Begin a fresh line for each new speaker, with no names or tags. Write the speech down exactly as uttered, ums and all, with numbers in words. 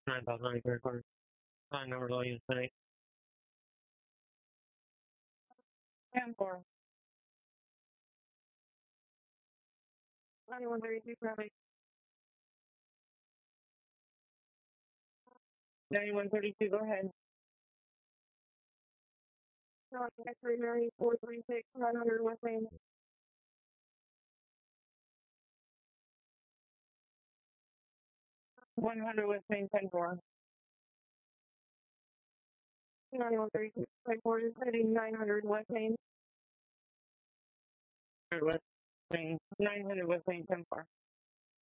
nine thousand acre record. Line number low unit tonight. ten four. ninety-one thirty-two traffic. ninety-one thirty-two, go ahead. X-ray Mary four three six, nine hundred West Main. one hundred West Main, ten four. ninety-one thirty-two, five four is heading nine hundred West Main. West Main, nine hundred West Main, ten four.